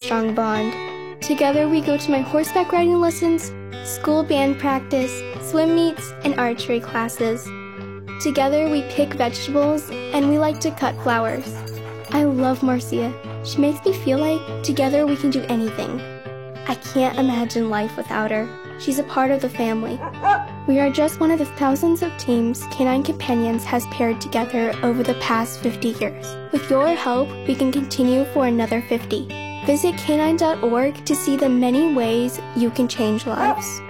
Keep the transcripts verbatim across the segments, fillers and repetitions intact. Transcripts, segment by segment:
strong bond. Together we go to my horseback riding lessons, school band practice, swim meets, and archery classes. Together we pick vegetables, and we like to cut flowers. I love Marcia. She makes me feel like together we can do anything. I can't imagine life without her. She's a part of the family. We are just one of the thousands of teams Canine Companions has paired together over the past fifty years. With your help, we can continue for another fifty. Visit canine dot org to see the many ways you can change lives.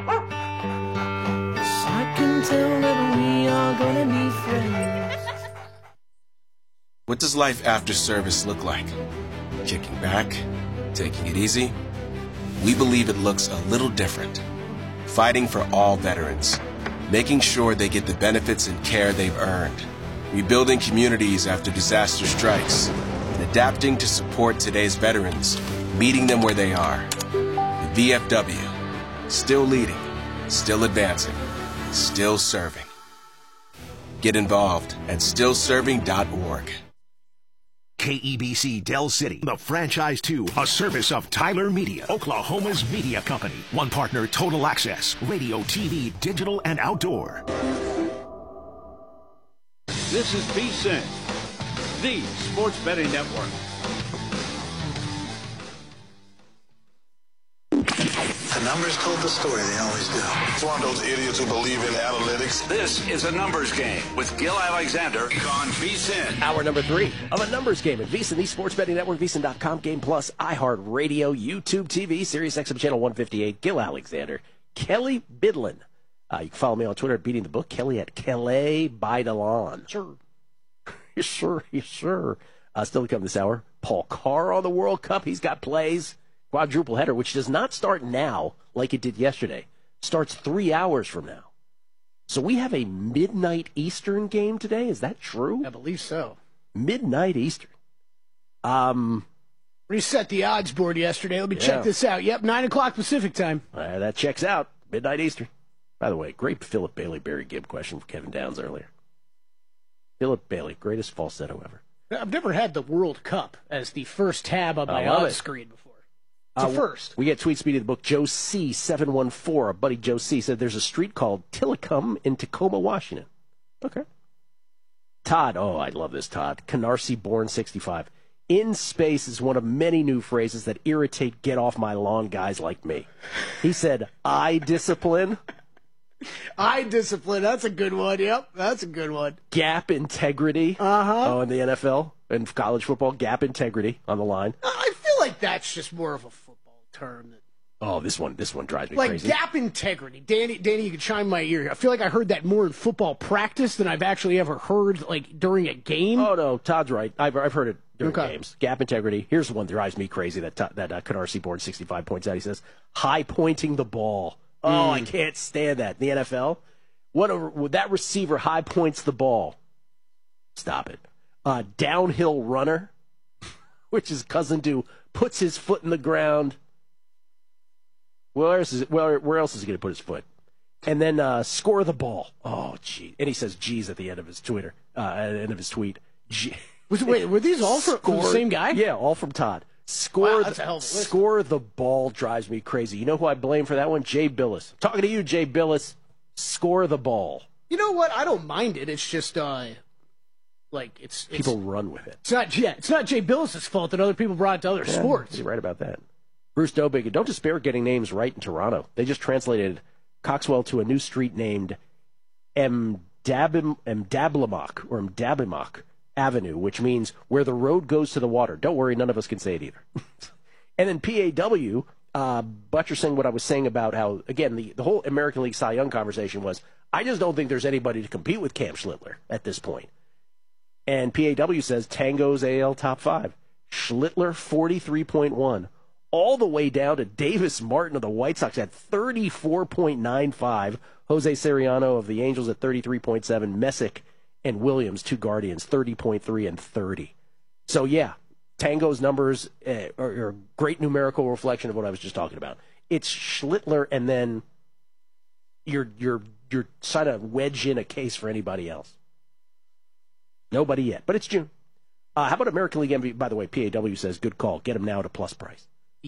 I can tell that we are gonna be friends. What does life after service look like? Kicking back? Taking it easy? We believe it looks a little different. Fighting for all veterans. Making sure they get the benefits and care they've earned. Rebuilding communities after disaster strikes. And adapting to support today's veterans. Meeting them where they are. The V F W. Still leading. Still advancing. Still serving. Get involved at still serving dot org. K E B C Del City, the franchise two, a service of Tyler Media, Oklahoma's media company. One partner, Total Access, radio, T V, digital, and outdoor. This is V S I N, the Sports Betting Network. The numbers told the story, they always do. It's one of those idiots who believe in analytics. This is a numbers game with Gil Alexander on V S I N. Hour number three of a numbers game at V S I N, the Sports Betting Network, V S I N dot com, Game Plus, iHeartRadio, YouTube T V, Sirius X M Channel one fifty-eight. Gil Alexander, Kelly Bidlin. Uh, you can follow me on Twitter at Beating the Book, Kelly at Kelly Bidalon. Sure. Yes, sure, yes, sure. Uh, still to come this hour, Paul Carr on the World Cup. He's got plays. Quadruple header, which does not start now like it did yesterday. Starts three hours from now. So we have a midnight Eastern game today. Is that true? I believe so. Midnight Eastern. Um, Reset the odds board yesterday. Let me yeah. check this out. Yep, nine o'clock Pacific time. Uh, that checks out. Midnight Eastern. By the way, great Philip Bailey, Barry Gibb question for Kevin Downs earlier. Philip Bailey, greatest falsetto ever. I've never had the World Cup as the first tab on my odds screen before. It's Uh, a first. We get tweet speed of the book. Joe C seven one four, our buddy Joe C, said there's a street called Tillicum in Tacoma, Washington. Okay. Todd, oh, I love this, Todd. Canarsie Born sixty-five. In space is one of many new phrases that irritate get off my lawn guys like me. He said, I discipline. I discipline. That's a good one. Yep, that's a good one. Gap integrity. Uh-huh. Oh, in the N F L and college football, gap integrity on the line. I feel like that's just more of a football term. That, oh, this one, this one drives me like crazy. Like gap integrity. Danny, Danny, you can chime my ear. I feel like I heard that more in football practice than I've actually ever heard like during a game. Oh no, Todd's right. I've I've heard it during okay. games. Gap integrity. Here's one that drives me crazy. That that uh, Canarsie Born sixty-five points out. He says high pointing the ball. Oh, mm. I can't stand that. In the N F L, what a, that receiver high points the ball. Stop it. Uh, downhill runner, which is cousin to puts his foot in the ground. Where else is it, where, where else is he going to put his foot? And then uh, score the ball. Oh, gee. And he says "geez" at the end of his Twitter, uh, at the end of his tweet. Gee. Was, wait, were these all from, from the same guy? Yeah, all from Todd. Score, wow, that's a hell of a list. Score the ball drives me crazy. You know who I blame for that one? Jay Billis. I'm talking to you, Jay Billis. Score the ball. You know what? I don't mind it. It's just uh, like it's, it's people run with it. It's not yeah. It's not Jay Billis's fault that other people brought it to other yeah, sports. You're right about that. Bruce Dobig. Don't despair getting names right in Toronto. They just translated Coxwell to a new street named Mdabim Mdablimak or Mdablimak Avenue, which means where the road goes to the water. Don't worry, none of us can say it either. And then P A W, uh, buttressing what I was saying about how, again, the, the whole American League Cy Young conversation was, I just don't think there's anybody to compete with Cam Schlittler at this point. And P A W says Tango's A L top five. Schlittler, forty-three point one. All the way down to Davis Martin of the White Sox at thirty-four point nine five. Jose Soriano of the Angels at thirty-three point seven. Messick and Williams, two Guardians, thirty point three and thirty. So, yeah, Tango's numbers uh, are, are a great numerical reflection of what I was just talking about. It's Schlittler, and then you're, you're, you're trying to wedge in a case for anybody else. Nobody yet, but it's June. Uh, how about American League M V P? By the way, P A W says, good call. Get him now at a plus price.